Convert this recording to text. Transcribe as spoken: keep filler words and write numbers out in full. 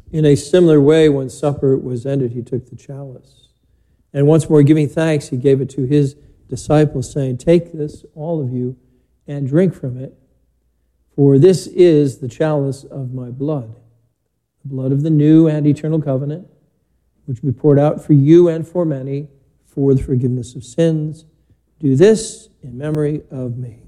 In a similar way, when supper was ended, he took the chalice. And once more giving thanks, he gave it to his disciples, saying, "Take this, all of you, and drink from it, for this is the chalice of my blood, the blood of the new and eternal covenant, which will be poured out for you and for many for the forgiveness of sins. Do this in memory of me."